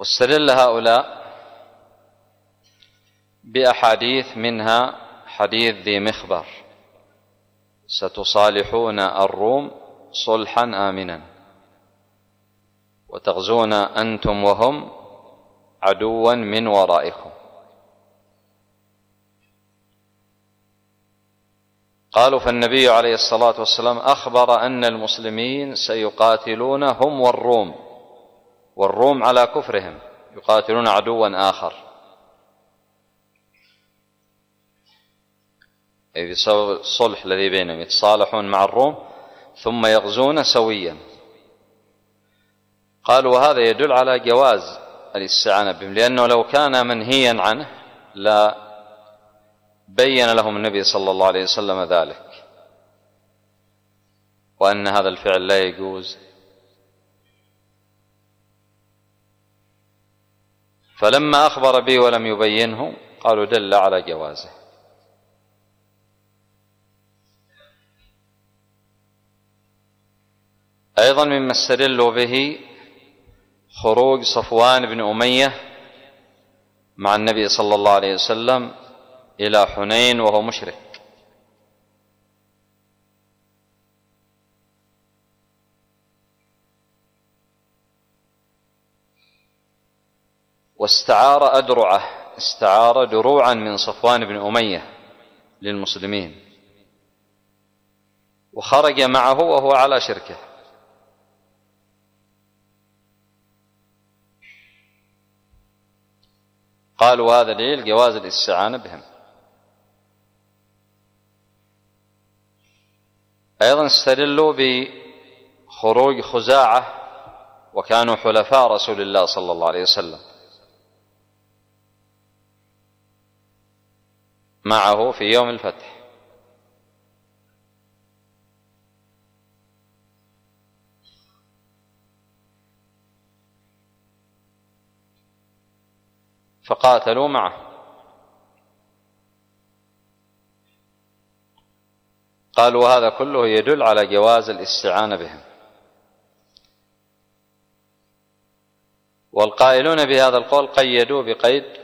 واستدل هؤلاء بأحاديث منها حديث ذي مخبر: ستصالحون الروم صلحا آمنا وتغزون أنتم وهم عدوا من ورائكم. قالوا: فالنبي عليه الصلاة والسلام أخبر أن المسلمين سيقاتلون هم والروم على كفرهم يقاتلون عدوا آخر، أي بسبب الصلح الذي بينهم يتصالحون مع الروم ثم يغزون سويا. قالوا: وهذا يدل على جواز الاستعانة بهم، لأنه لو كان منهيا عنه لا بين لهم النبي صلى الله عليه وسلم ذلك، وأن هذا الفعل لا يجوز. فلما أخبر به ولم يبينه قالوا دل على جوازه. أيضا مما استدلوا به خروج صفوان بن أمية مع النبي صلى الله عليه وسلم إلى حنين وهو مشرك، واستعار أدرعه، استعار دروعا من صفوان بن أمية للمسلمين، وخرج معه وهو على شركه. قالوا: هذا دليل جواز الاستعانة بهم. أيضا استدلوا بخروج خزاعة وكانوا حلفاء رسول الله صلى الله عليه وسلم معه في يوم الفتح، فقاتلوا معه. قالوا: هذا كله يدل على جواز الاستعانة بهم. والقائلون بهذا القول قيدوا بقيد